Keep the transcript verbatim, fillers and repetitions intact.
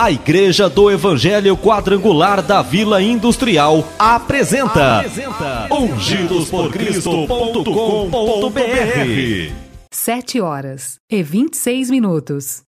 A Igreja do Evangelho Quadrangular da Vila Industrial apresenta, apresenta ungidos por cristo ponto com ponto br. Sete horas e vinte e seis minutos.